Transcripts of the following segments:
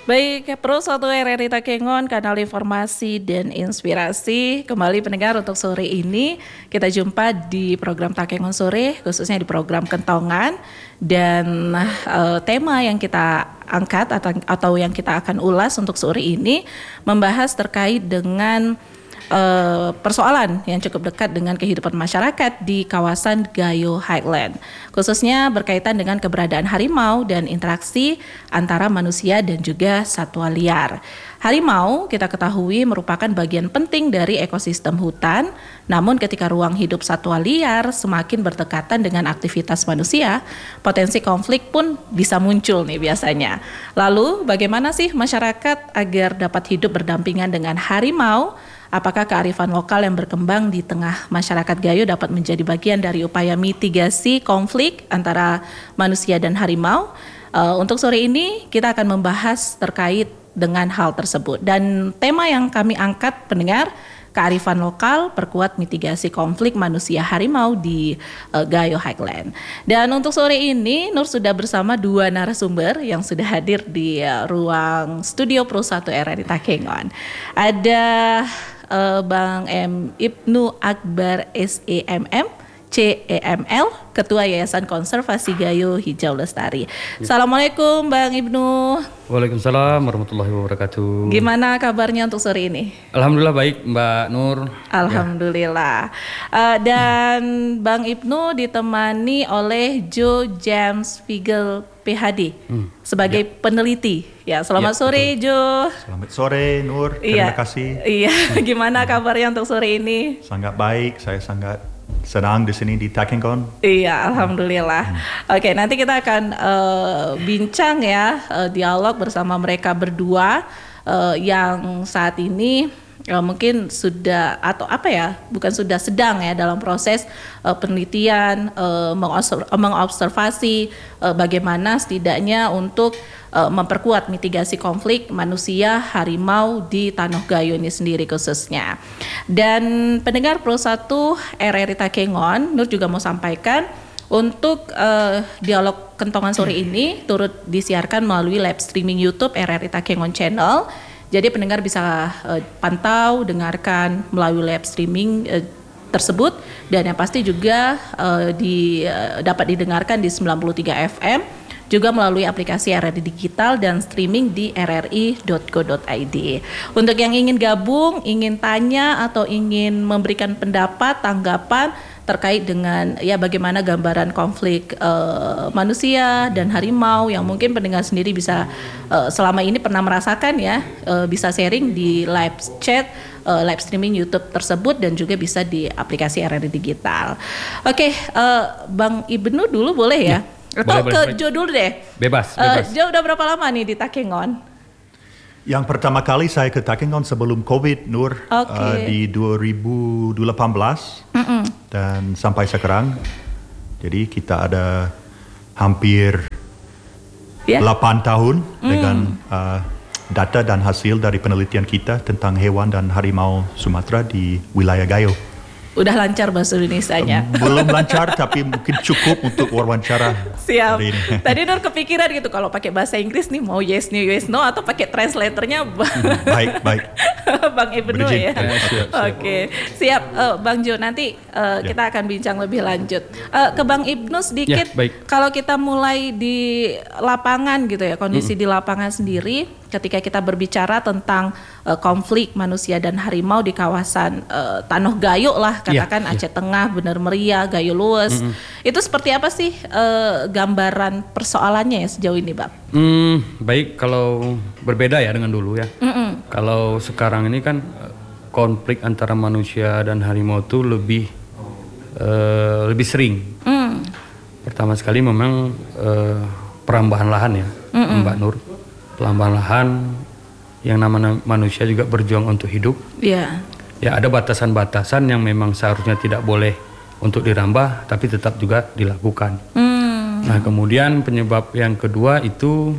Baik, Pro 1 RRI Takengon, kanal informasi dan inspirasi. Kembali pendengar untuk sore ini kita jumpa di program Takengon Sore, khususnya di program Kentongan. Dan tema yang kita angkat atau yang kita akan ulas untuk sore ini membahas terkait dengan persoalan yang cukup dekat dengan kehidupan masyarakat di kawasan Gayo Highland, khususnya berkaitan dengan keberadaan harimau dan interaksi antara manusia dan juga satwa liar. Harimau kita ketahui merupakan bagian penting dari ekosistem hutan, namun ketika ruang hidup satwa liar semakin berdekatan dengan aktivitas manusia, potensi konflik pun bisa muncul nih biasanya. Lalu bagaimana sih masyarakat agar dapat hidup berdampingan dengan harimau? Apakah kearifan lokal yang berkembang di tengah masyarakat Gayo dapat menjadi bagian dari upaya mitigasi konflik antara manusia dan harimau? Untuk sore ini kita akan membahas terkait dengan hal tersebut. Dan tema yang kami angkat pendengar, kearifan lokal perkuat mitigasi konflik manusia harimau di Gayo Highland. Dan untuk sore ini Nur sudah bersama dua narasumber yang sudah hadir di ruang studio Pro 1 RRI Takengon. Ada Bang M. Ibnu Akbar SEMM, CEML, Ketua Yayasan Konservasi Gayo Hijau Lestari. Assalamualaikum Bang Ibnu. Waalaikumsalam warahmatullahi wabarakatuh. Gimana kabarnya untuk sore ini? Alhamdulillah baik Mbak Nur. Alhamdulillah. Dan Bang Ibnu ditemani oleh Joe James Figel PhD sebagai peneliti. Ya, selamat sore Jo. Selamat sore Nur, terima kasih. Iya, gimana kabarnya untuk sore ini? Sangat baik, saya sangat senang di sini di Takengon. Iya, alhamdulillah. Oke, nanti kita akan bincang ya, dialog bersama mereka berdua yang saat ini mungkin sudah atau apa ya, bukan sudah, sedang ya dalam proses penelitian, mengobservasi bagaimana setidaknya untuk memperkuat mitigasi konflik manusia harimau di Tanah Gayo ini sendiri khususnya. Dan pendengar Pro 1 RRI Takengon, Nur juga mau sampaikan untuk dialog Kentongan sore ini turut disiarkan melalui live streaming YouTube RRI Takengon Channel. Jadi pendengar bisa pantau, dengarkan melalui live streaming tersebut, dan yang pasti juga dapat didengarkan di 93 FM, juga melalui aplikasi RRI Digital dan streaming di rri.co.id. Untuk yang ingin gabung, ingin tanya atau ingin memberikan pendapat, tanggapan terkait dengan ya bagaimana gambaran konflik manusia dan harimau yang mungkin pendengar sendiri bisa selama ini pernah merasakan ya, bisa sharing di live chat, live streaming YouTube tersebut, dan juga bisa di aplikasi RRI Digital. Oke, Bang Ibnu dulu boleh ya? Atau ke Jo dulu deh. Bebas. Jo udah berapa lama nih di Takengon? Yang pertama kali saya ke Takengon sebelum COVID, Nur, di 2018 dan sampai sekarang. Jadi kita ada hampir 8 tahun dengan data dan hasil dari penelitian kita tentang hewan dan harimau Sumatera di wilayah Gayo. Udah lancar bahasa Indonesianya? Belum lancar, tapi mungkin cukup untuk wawancara. Siap. Hari ini. Tadi Nur kepikiran gitu, kalau pakai bahasa Inggris nih mau yes no atau pakai translatornya. Baik. Bang Ibnu ya. Oke, siap. Bang Jo, nanti kita akan bincang lebih lanjut. Ke Bang Ibnu sedikit. Ya, baik. Kalau kita mulai di lapangan gitu ya, kondisi di lapangan sendiri, ketika kita berbicara tentang konflik manusia dan harimau di kawasan Tanah Gayo lah, katakan Aceh Tengah, Bener Meriah, Gayo Lues, itu seperti apa sih gambaran persoalannya ya sejauh ini, Bang? Baik, kalau berbeda ya dengan dulu ya. Kalau sekarang ini kan konflik antara manusia dan harimau itu lebih sering. Pertama sekali memang perambahan lahan ya, Mbak Nur. Perambahan lahan, yang namanya manusia juga berjuang untuk hidup. Ya, ada batasan-batasan yang memang seharusnya tidak boleh untuk dirambah, tapi tetap juga dilakukan. Nah, kemudian penyebab yang kedua itu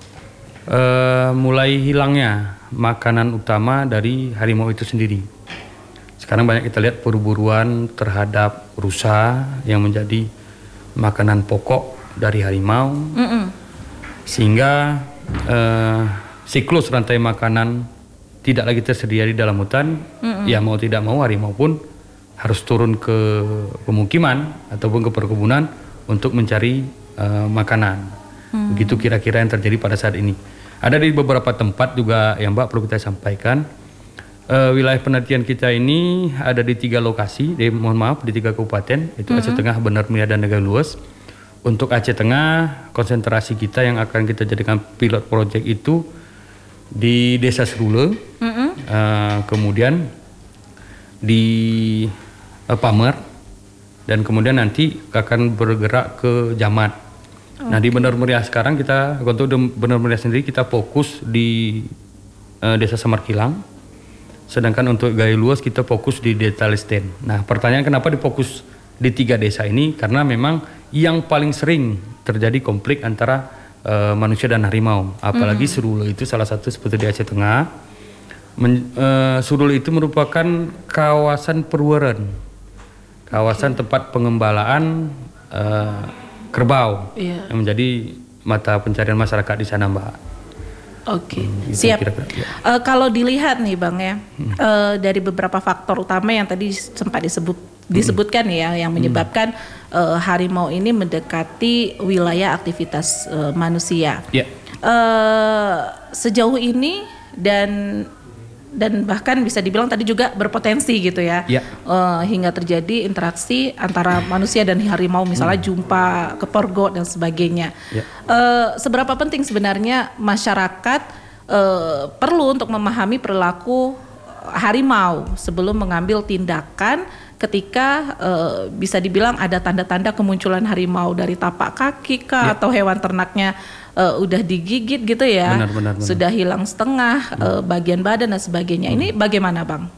mulai hilangnya makanan utama dari harimau itu sendiri. Sekarang banyak kita lihat perburuan terhadap rusa yang menjadi makanan pokok dari harimau, sehingga siklus rantai makanan tidak lagi tersedia di dalam hutan, ya mau tidak mau harimau pun harus turun ke pemukiman ataupun ke perkebunan untuk mencari makanan. Begitu kira-kira yang terjadi pada saat ini. Ada di beberapa tempat juga yang Mbak perlu kita sampaikan. Wilayah penelitian kita ini ada di 3 lokasi, di 3 kabupaten, itu Aceh Tengah, Benar Meriah, dan Gayo Luas. Untuk Aceh Tengah, konsentrasi kita yang akan kita jadikan pilot project itu di Desa Serule, kemudian di Pamer, dan kemudian nanti akan bergerak ke Jamat. Nah di Benar Meriah sekarang kita, untuk Benar Meriah sendiri kita fokus di Desa Samarkilang. Sedangkan untuk Gayo Luas kita fokus di Desa Lesten. Nah pertanyaan kenapa difokus di 3 desa ini? Karena memang yang paling sering terjadi konflik antara manusia dan harimau. Apalagi Serule itu salah satu seperti di Aceh Tengah. Serule itu merupakan kawasan perweren. Kawasan tempat pengembalaan kerbau. Yang menjadi mata pencarian masyarakat di sana, Mbak. Oke, siap. Kalau dilihat nih Bang ya, dari beberapa faktor utama yang tadi sempat disebutkan ya, yang menyebabkan harimau ini mendekati wilayah aktivitas manusia. Sejauh ini dan bahkan bisa dibilang tadi juga berpotensi gitu ya, hingga terjadi interaksi antara manusia dan harimau, misalnya jumpa, kepergok dan sebagainya. Seberapa penting sebenarnya masyarakat perlu untuk memahami perilaku harimau sebelum mengambil tindakan ketika bisa dibilang ada tanda-tanda kemunculan harimau dari tapak kaki kah, atau hewan ternaknya udah digigit gitu ya, benar. Sudah hilang setengah bagian badan dan sebagainya. Ini bagaimana Bang?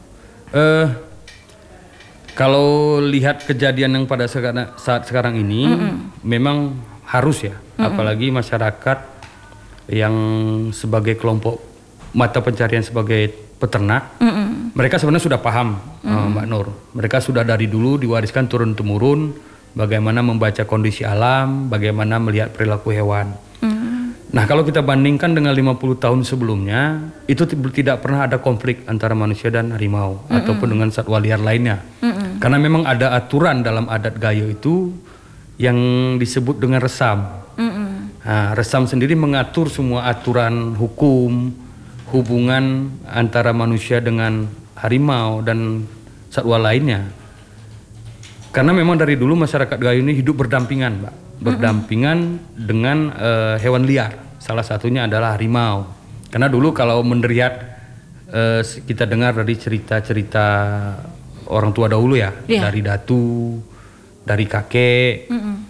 Kalau lihat kejadian yang pada saat sekarang ini, memang harus ya, apalagi masyarakat yang sebagai kelompok mata pencarian sebagai peternak, mereka sebenarnya sudah paham, Mbak Nur. Mereka sudah dari dulu diwariskan turun-temurun bagaimana membaca kondisi alam, bagaimana melihat perilaku hewan. Nah kalau kita bandingkan dengan 50 tahun sebelumnya, itu tidak pernah ada konflik antara manusia dan harimau ataupun dengan satwa liar lainnya. Karena memang ada aturan dalam adat Gayo itu yang disebut dengan resam. Nah, resam sendiri mengatur semua aturan hukum, hubungan antara manusia dengan harimau dan satwa lainnya. Karena memang dari dulu masyarakat Gayo ini hidup berdampingan, Mbak. Berdampingan dengan hewan liar. Salah satunya adalah harimau. Karena dulu kalau menderiat kita dengar dari cerita-cerita orang tua dahulu ya, dari datu, dari kakek.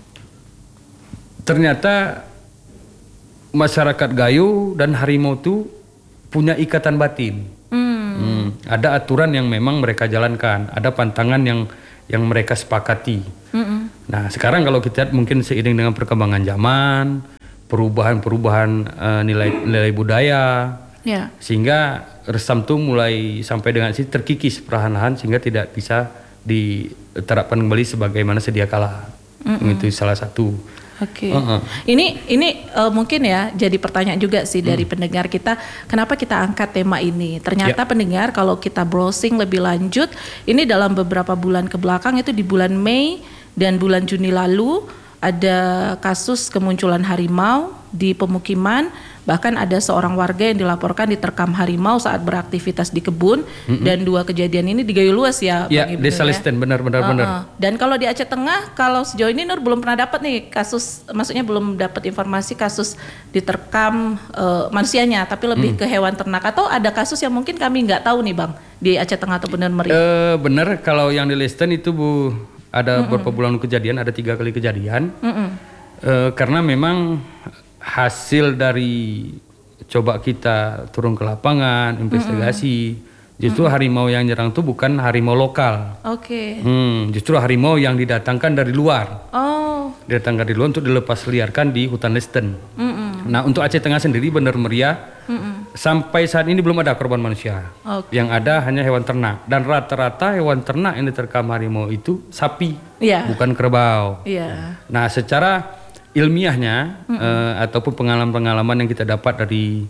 Ternyata masyarakat Gayo dan harimau itu punya ikatan batin. Ada aturan yang memang mereka jalankan, ada pantangan yang mereka sepakati. Nah sekarang kalau kita lihat mungkin seiring dengan perkembangan zaman, perubahan nilai budaya, sehingga resam tuh mulai sampai dengan sini terkikis perlahan-lahan sehingga tidak bisa diterapkan kembali sebagaimana sedia kala. Itu salah satu. Oke. Ini mungkin ya jadi pertanyaan juga sih dari pendengar kita, kenapa kita angkat tema ini? Ternyata pendengar kalau kita browsing lebih lanjut, ini dalam beberapa bulan ke belakang, itu di bulan Mei dan bulan Juni lalu ada kasus kemunculan harimau di pemukiman. Bahkan ada seorang warga yang dilaporkan diterkam harimau saat beraktivitas di kebun. Dan 2 kejadian ini di Gayo Luas ya, Bang Ibnu, Desa Lesten, benar. Dan kalau di Aceh Tengah, kalau sejauh ini Nur belum pernah dapat nih kasus, maksudnya belum dapat informasi kasus diterkam manusianya, tapi lebih ke hewan ternak. Atau ada kasus yang mungkin kami nggak tahu nih Bang, di Aceh Tengah atau Benar Meriah? Benar, kalau yang di Lesten itu Bu, ada beberapa bulan kejadian, ada 3 kali kejadian. Karena memang hasil dari coba kita turun ke lapangan, investigasi, justru harimau yang nyerang itu bukan harimau lokal. Justru harimau yang didatangkan dari luar. Didatangkan dari luar untuk dilepas liarkan di hutan Lesten. Nah untuk Aceh Tengah sendiri, Benar Meriah, sampai saat ini belum ada korban manusia. Yang ada hanya hewan ternak. Dan rata-rata hewan ternak yang diterkam harimau itu sapi, bukan kerbau. Nah secara ilmiahnya ataupun pengalaman-pengalaman yang kita dapat dari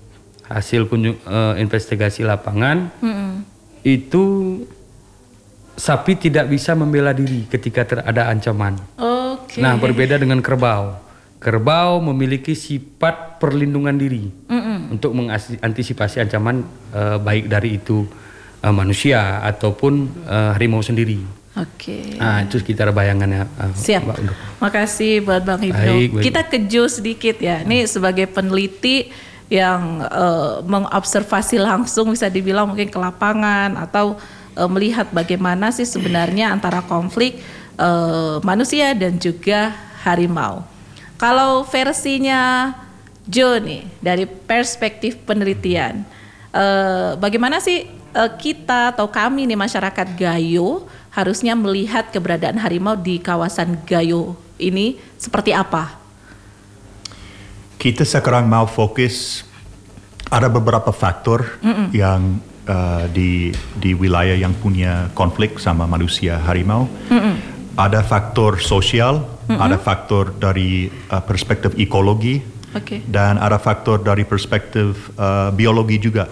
hasil investigasi lapangan itu sapi tidak bisa membela diri ketika ada ancaman. Nah, berbeda dengan kerbau. Kerbau memiliki sifat perlindungan diri untuk mengantisipasi ancaman baik dari itu manusia ataupun harimau sendiri. Nah, itu sekitar bayangannya. Siap. Mbak Undur. Makasih buat Bang Ibnu. Baik. Kita keju sedikit ya. Ini sebagai peneliti yang mengobservasi langsung, bisa dibilang mungkin ke lapangan atau melihat bagaimana sih sebenarnya antara konflik manusia dan juga harimau. Kalau versinya Jo nih, dari perspektif penelitian, bagaimana sih kita atau kami nih masyarakat Gayo harusnya melihat keberadaan harimau di kawasan Gayo ini seperti apa? Kita sekarang mau fokus, ada beberapa faktor yang di wilayah yang punya konflik sama manusia harimau. Ada faktor sosial, ada faktor dari perspektif ekologi, dan ada faktor dari perspektif biologi juga.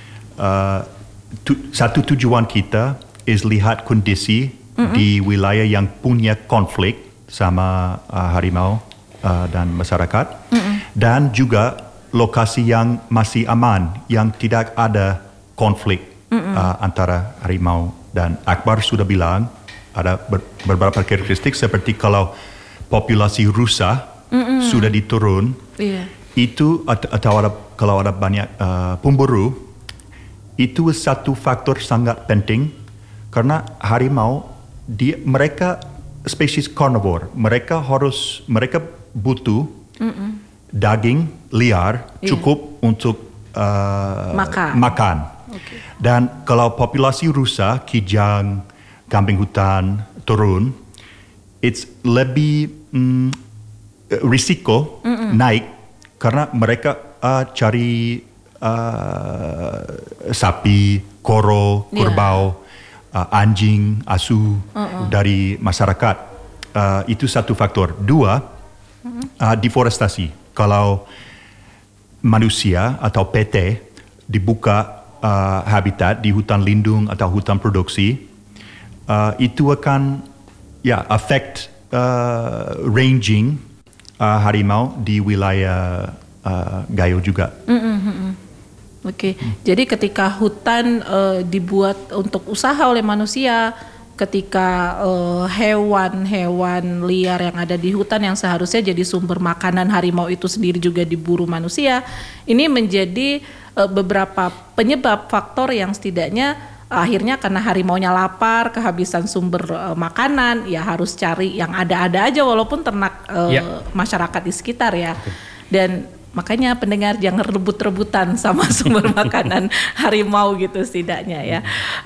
Satu tujuan kita is lihat kondisi di wilayah yang punya konflik sama harimau dan masyarakat, dan juga lokasi yang masih aman, yang tidak ada konflik antara harimau. Dan Akbar sudah bilang ada beberapa karakteristik seperti kalau populasi rusa sudah diturun, itu atau kalau ada banyak pemburu, itu satu faktor sangat penting karena harimau mereka spesies carnivore, mereka butuh daging liar cukup untuk makan. Dan kalau populasi rusa, kijang, kambing hutan turun, it's lebih risiko naik karena mereka cari sapi, koro, kerbau, anjing, asu dari masyarakat. Itu satu faktor. Dua, deforestasi. Kalau manusia atau PT dibuka habitat di hutan lindung atau hutan produksi, itu akan affect ranging harimau di wilayah Gayo juga. Jadi ketika hutan dibuat untuk usaha oleh manusia, ketika hewan-hewan liar yang ada di hutan yang seharusnya jadi sumber makanan harimau itu sendiri juga diburu manusia, ini menjadi beberapa penyebab faktor yang setidaknya akhirnya karena harimaunya lapar, kehabisan sumber makanan, ya harus cari yang ada-ada aja walaupun ternak masyarakat di sekitar ya. Dan makanya pendengar jangan rebut-rebutan sama sumber makanan harimau gitu setidaknya ya.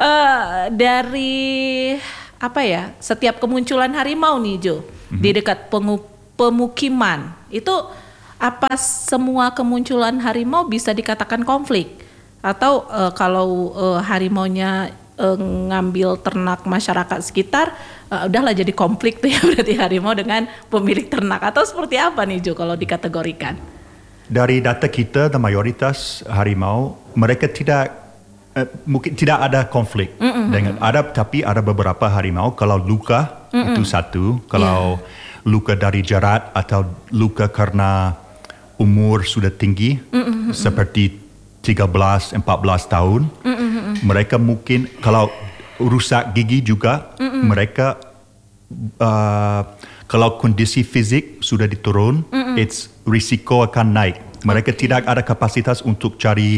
Dari setiap kemunculan harimau nih Jo, di dekat pemukiman, itu apa semua kemunculan harimau bisa dikatakan konflik? Atau kalau harimaunya ngambil ternak masyarakat sekitar, udahlah jadi konflik tuh ya berarti harimau dengan pemilik ternak, atau seperti apa nih Jo kalau dikategorikan? Dari data kita, mayoritas harimau mereka mungkin tidak ada konflik dengan tapi ada beberapa harimau kalau luka itu satu, kalau luka dari jarat atau luka karena umur sudah tinggi seperti 13-14 tahun, mereka mungkin kalau rusak gigi juga, mereka kalau kondisi fisik sudah diturun, risiko akan naik. Mereka tidak ada kapasitas untuk cari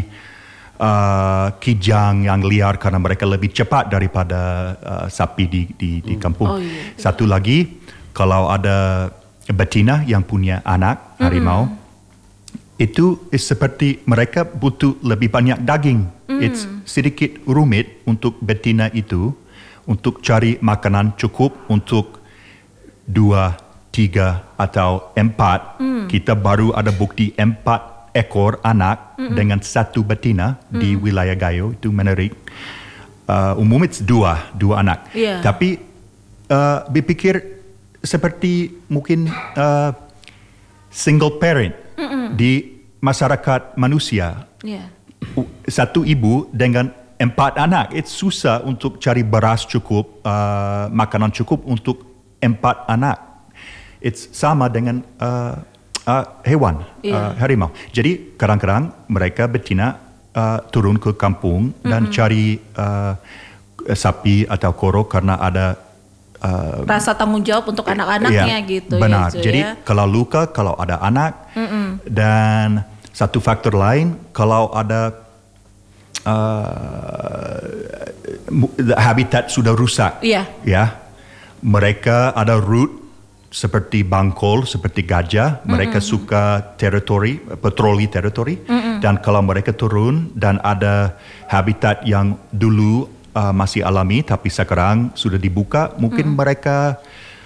kijang yang liar karena mereka lebih cepat daripada sapi di kampung. Satu lagi, kalau ada betina yang punya anak harimau, itu seperti mereka butuh lebih banyak daging. It's sedikit rumit untuk betina itu untuk cari makanan cukup untuk 2, 3 atau 4. Kita baru ada bukti 4 ekor anak dengan satu betina di wilayah Gayo, itu menarik. Umum itu 2 anak. Tapi berpikir seperti mungkin single parent di masyarakat manusia. Satu ibu dengan 4 anak, itu susah untuk cari beras cukup, makanan cukup untuk 4 anak. It's sama dengan hewan, harimau. Jadi kadang-kadang mereka betina turun ke kampung dan cari sapi atau koro karena ada rasa tanggung jawab untuk anak-anaknya gitu. Benar. Ya, jadi kalau luka, kalau ada anak, dan satu faktor lain kalau ada habitat sudah rusak, ya, mereka ada root seperti bangkol, seperti gajah, mereka suka patroli teritori, dan kalau mereka turun dan ada habitat yang dulu masih alami tapi sekarang sudah dibuka, mungkin mereka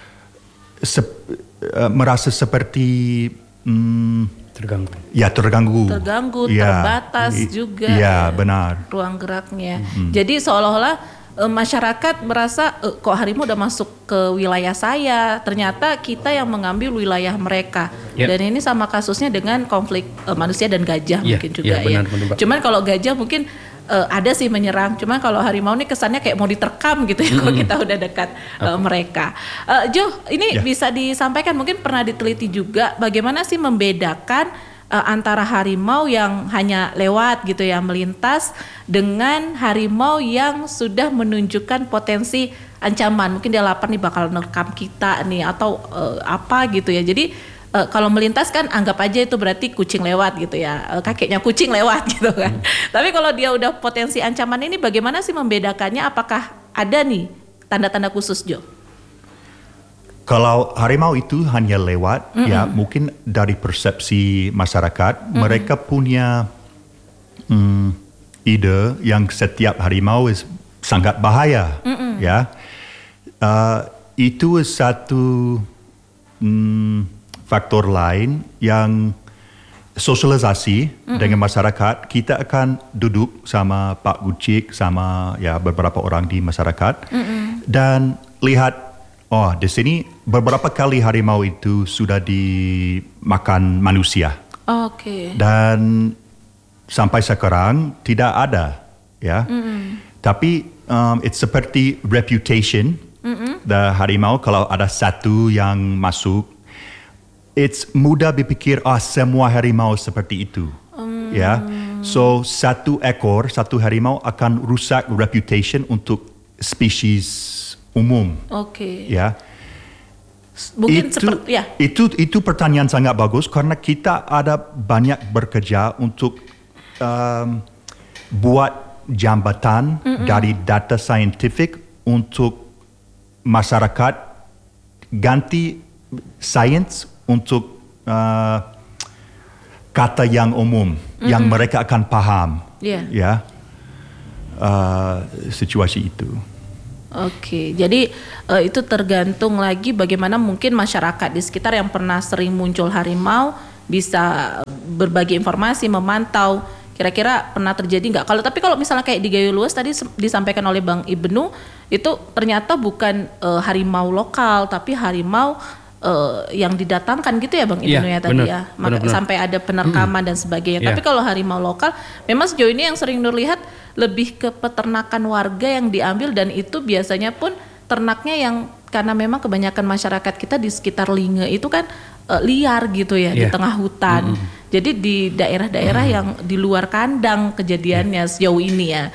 merasa seperti terganggu. Ya, terganggu, terbatas juga. Ya, benar. Ruang geraknya. Jadi seolah-olah masyarakat merasa kok harimau udah masuk ke wilayah saya, ternyata kita yang mengambil wilayah mereka. Dan ini sama kasusnya dengan konflik manusia dan gajah mungkin juga benar, ya. benar. Cuman kalau gajah mungkin ada sih menyerang, cuman kalau harimau ini kesannya kayak mau diterkam gitu ya kalau kita udah dekat mereka. Jo, ini bisa disampaikan, mungkin pernah diteliti juga bagaimana sih membedakan antara harimau yang hanya lewat gitu ya, melintas, dengan harimau yang sudah menunjukkan potensi ancaman, mungkin dia lapar nih bakal nerkam kita nih atau apa gitu ya. Jadi kalau melintas kan anggap aja itu berarti kucing lewat gitu ya, kakeknya kucing lewat gitu kan. Tapi kalau dia udah potensi ancaman ini, bagaimana sih membedakannya? Apakah ada nih tanda-tanda khusus, Jo? Kalau harimau itu hanya lewat, ya mungkin dari persepsi masyarakat, mereka punya ide yang setiap harimau sangat bahaya, ya. Itu satu faktor lain yang sosialisasi dengan masyarakat. Kita akan duduk sama Pak Gucik, sama ya beberapa orang di masyarakat, dan lihat, oh, di sini beberapa kali harimau itu sudah dimakan manusia. Dan sampai sekarang tidak ada, ya. Tapi it's seperti reputation. The harimau kalau ada satu yang masuk, it's mudah berpikir semua harimau seperti itu, ya. So satu harimau akan rusak reputation untuk spesies umum. Ya. Mungkin itu pertanyaan sangat bagus karena kita ada banyak bekerja untuk buat jambatan dari data saintifik untuk masyarakat, ganti sains untuk kata yang umum yang mereka akan paham, ya, situasi itu. Jadi itu tergantung lagi bagaimana mungkin masyarakat di sekitar yang pernah sering muncul harimau bisa berbagi informasi, memantau kira-kira pernah terjadi nggak. Tapi kalau misalnya kayak di Gayo Luas tadi disampaikan oleh Bang Ibnu, itu ternyata bukan harimau lokal tapi harimau yang didatangkan gitu ya Bang Ibnu ya tadi ya. Benar. Sampai ada penerkaman dan sebagainya. Tapi kalau harimau lokal memang sejauh ini yang sering Nur lihat lebih ke peternakan warga yang diambil, dan itu biasanya pun ternaknya yang karena memang kebanyakan masyarakat kita di sekitar Linge itu kan liar gitu ya, di tengah hutan. Jadi di daerah-daerah yang di luar kandang kejadiannya sejauh ini ya.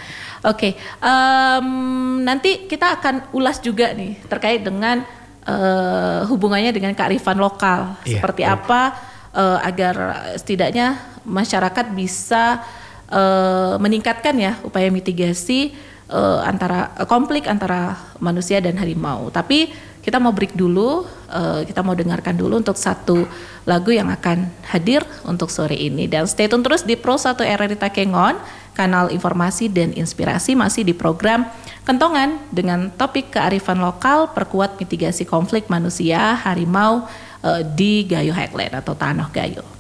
Nanti kita akan ulas juga nih terkait dengan hubungannya dengan kearifan lokal, seperti apa agar setidaknya masyarakat bisa meningkatkan ya upaya mitigasi antara konflik antara manusia dan harimau. Tapi kita mau break dulu, kita mau dengarkan dulu untuk satu lagu yang akan hadir untuk sore ini, dan stay tune terus di Pro 1 RRI Takengon, kanal informasi dan inspirasi, masih di program Kentongan dengan topik kearifan lokal, perkuat mitigasi konflik manusia harimau di Gayo Highland atau Tanah Gayo.